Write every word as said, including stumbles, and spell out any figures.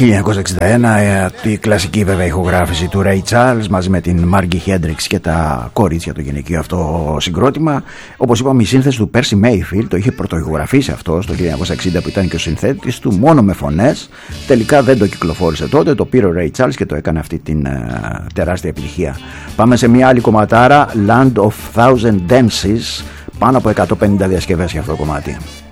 χίλια εννιακόσια εξήντα ένα, η κλασική βέβαια ηχογράφηση του Ray Charles μαζί με την Margie Hendrix και τα κορίτσια, το γυναικείο αυτό συγκρότημα. Όπως είπαμε, η σύνθεση του Percy Mayfield το είχε πρωτοηχογραφήσει αυτό στο χίλια εννιακόσια εξήντα, που ήταν και ο συνθέτης του, μόνο με φωνές. Τελικά δεν το κυκλοφόρησε τότε, το πήρε ο Ray Charles και το έκανε αυτή την uh, τεράστια επιτυχία. Πάμε σε μια άλλη κομματάρα, Land of Thousand Dances, πάνω από εκατόν πενήντα διασκευές για αυτό το κομμάτι.